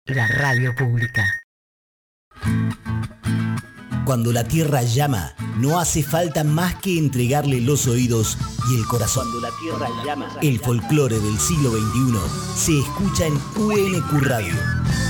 la radio pública. Cuando la tierra llama, no hace falta más que entregarle los oídos y el corazón. Cuando la tierra llama, el folclore del siglo XXI se escucha en UNQ Radio.